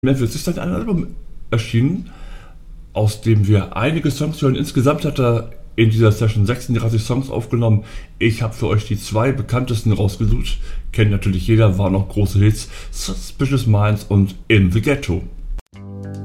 Memphis ist dann ein Album erschienen, aus dem wir einige Songs hören. Insgesamt hat er in dieser Session 36 Songs aufgenommen. Ich habe für euch die 2 bekanntesten rausgesucht. Kennt natürlich jeder, waren auch große Hits. Suspicious Minds und In the Ghetto.